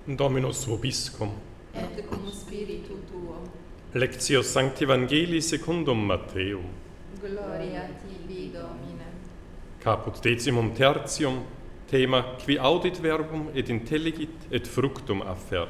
Dominus vobiscum. Et cum spiritu tuo. Lectio Sancti Evangelii secundum Matteum. Gloria tibi, Domine. Caput decimum tertium, thema qui audit verbum et intelligit et fructum affert.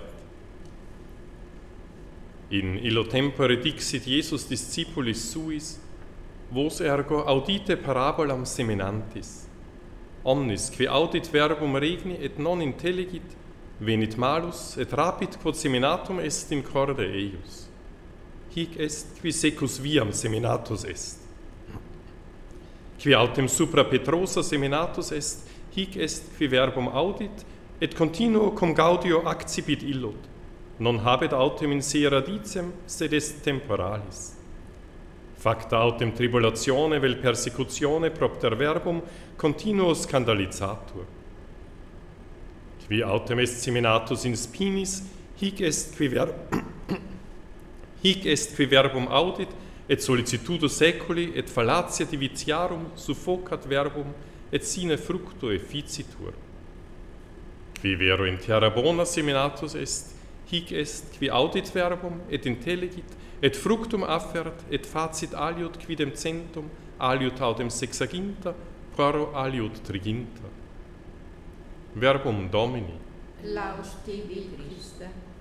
In illo tempore dixit Iesus discipulis suis, vos ergo audite parabolam seminantis. Omnis qui audit verbum regni et non intelligit, venit malus et rapit quod seminatum est in corde eius. Hic est qui secus viam seminatus est. Qui autem supra Petrosa seminatus est, hic est qui verbum audit, et continuo cum gaudio accipit illud. Non habet autem in se radicem, sed est temporalis. Facta autem tribulatione vel persecutione propter verbum continuo scandalizatur. Qui autem est seminatus in spinis, hic est qui verbum audit, et sollicitudo seculi et fallatia divitiarum suffocat verbum, et sine fructo efficitur. Qui vero in terra bona seminatus est, hic est qui audit verbum, et intelligit, et fructum affert, et facit aliud quidem centum, aliud autem sexaginta, quaro aliud triginta. Verbum Domini. Laus tibi, Christe.